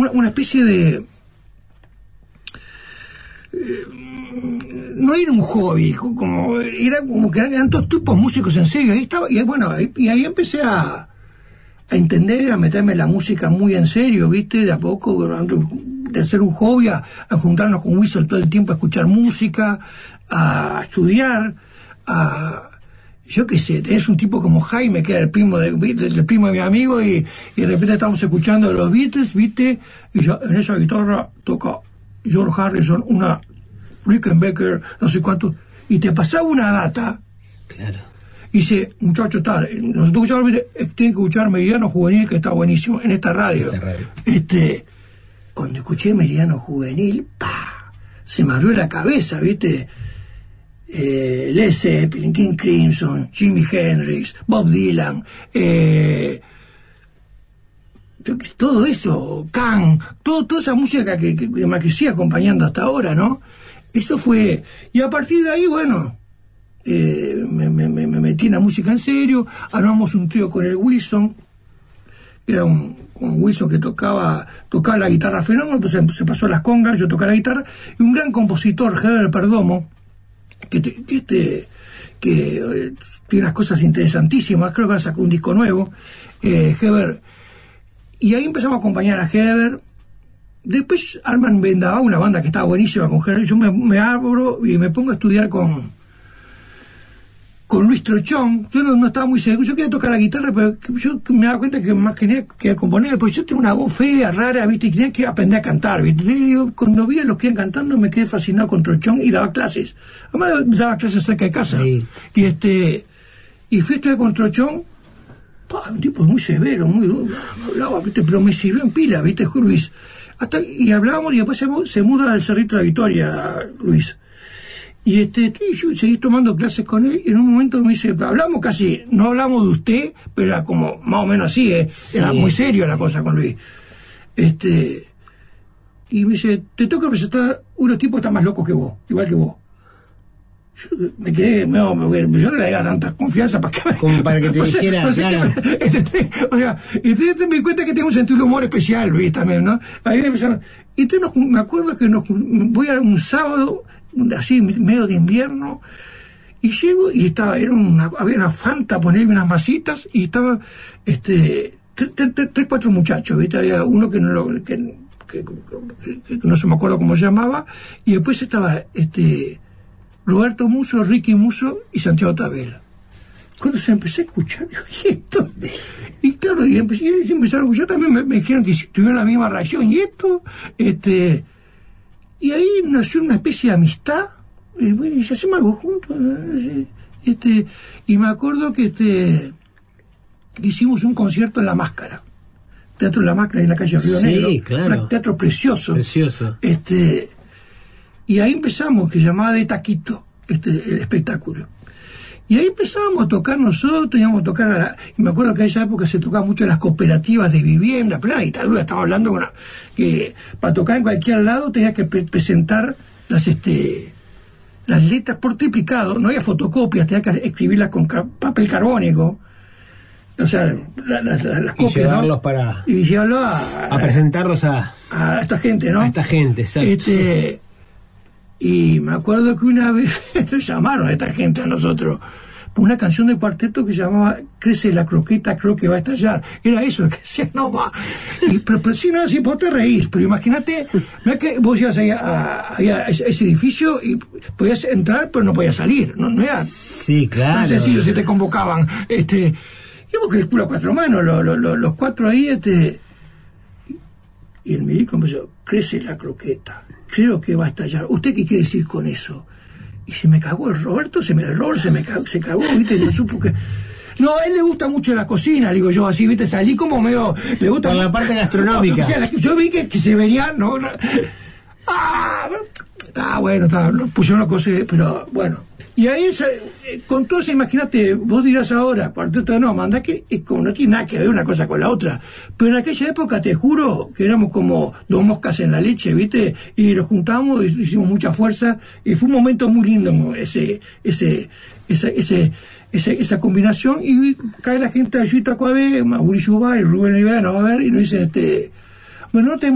una especie de... no era un hobby, era como que eran todos tipos músicos en serio. Ahí estaba, y bueno, y ahí empecé a entender, a meterme en la música muy en serio, ¿viste? De a poco, de hacer un hobby, a juntarnos con Whistle todo el tiempo a escuchar música, a estudiar, yo qué sé, tenés un tipo como Jaime, que era el primo del primo de mi amigo, y de repente estábamos escuchando los Beatles, ¿viste? Y yo, en esa guitarra toca George Harrison, una Rickenbacker, no sé cuánto, y te pasaba una data. Claro. Y dice, muchacho, tal, nosotros escuchamos, tienen que escuchar Meridiano Juvenil, que está buenísimo, en esta radio. Cuando escuché Meridiano Juvenil, ¡pah! Se me abrió la cabeza, ¿viste? Led Zeppelin, King Crimson, Jimi Hendrix, Bob Dylan, todo eso, Can, toda esa música que me crecí acompañando hasta ahora, ¿no? Eso fue, y a partir de ahí, bueno, me metí en la música en serio, armamos un trío con el Wilson, que era un Wilson que tocaba la guitarra fenómeno, pues se pasó a las congas, yo tocaba la guitarra, y un gran compositor, Heber Perdomo, que tiene unas cosas interesantísimas, creo que ahora sacó un disco nuevo, Heber, y ahí empezamos a acompañar a Heber. Después arman Vendaval, una banda que estaba buenísima con Heber. Yo me abro y me pongo a estudiar con Luis Trochón. Yo no estaba muy seguro, yo quería tocar la guitarra, pero yo me daba cuenta que más quería componer, porque yo tengo una voz fea, rara, ¿viste? Y quería que aprender a cantar, ¿viste? Y yo, cuando vi a los que iban cantando, me quedé fascinado con Trochón y daba clases. Además daba clases cerca de casa. Sí. Y fui a estudiar con Trochón, un tipo muy severo, muy duro, hablaba, ¿viste? Pero me sirvió en pila, ¿viste? Luis. Y hablábamos, y después se muda al Cerrito de la Victoria, Luis. Y yo seguí tomando clases con él, y en un momento me dice, hablamos casi, no hablamos de usted, pero era como más o menos así, sí. Era muy serio la cosa con Luis. Y me dice, te tengo que presentar unos tipos que están más locos que vos, igual que vos. Yo me quedé, yo no le daba tanta confianza como para que te dijera, claro. O sea, y me di cuenta que tengo un sentido de humor especial, Luis, también, ¿no? Ahí empezaron, y entonces me acuerdo que voy a un sábado, así, medio de invierno, y llego, y había una Fanta, ponerme unas masitas, y estaba, 4 muchachos, ¿viste? Había uno que no se me acuerdo cómo se llamaba, y después estaba, Roberto Musso, Ricky Musso y Santiago Tabela. Cuando se empecé a escuchar, digo, ¿y esto? Y claro, y empezaron a escuchar, también me dijeron que tuvieron la misma reacción, y esto, y ahí nació una especie de amistad, y bueno, y hacemos algo juntos, y me acuerdo que hicimos un concierto en La Máscara, Teatro La Máscara en la calle Río Negro, claro. Un teatro precioso. Y ahí empezamos, que se llamaba De Taquito, el espectáculo. Y ahí empezábamos a tocar nosotros, íbamos a tocar y me acuerdo que en esa época se tocaba mucho en las cooperativas de vivienda, pero la guitarra, estaba hablando que para tocar en cualquier lado tenías que presentar las letras por triplicado, no había fotocopias, tenías que escribirlas con papel carbónico. O sea, las copias, y llevarlos, ¿no? Y llevarlos a presentarlos a esta gente, ¿no? A esta gente, exacto. Y me acuerdo que una vez lo llamaron a esta gente, a nosotros, por una canción de cuarteto que se llamaba Crece la croqueta, creo que va a estallar. Era eso, lo que decía, no va. Pero sí, no, sí, vos te reís, pero imagínate, mira que vos ibas a ese edificio y podías entrar, pero no podías salir. No era sí, claro. tan sencillo si te convocaban. Íbamos que el culo a 4 manos, los 4 ahí, y el milico empezó, crece la croqueta, creo que va a estallar. ¿Usted qué quiere decir con eso? Y se me cagó el Roberto, se cagó, ¿viste? No supo que... No, a él le gusta mucho la cocina, digo yo, así, ¿viste? Salí como medio... Le gusta por la parte gastronómica. O sea, yo vi que se venía, ¿no? Bueno, pusieron las cosas, pero bueno. Y ahí, con todo eso, imagínate, vos dirás ahora, cuarteto no, manda que como no tiene nada que ver una cosa con la otra. Pero en aquella época, te juro, que éramos como 2 moscas en la leche, ¿viste? Y nos juntamos, hicimos mucha fuerza, y fue un momento muy lindo, esa combinación, y cae la gente de Ayuita Coabé, Mauricio Ubay, Rubén Rivera, nos va a ver, y nos dicen, bueno, no te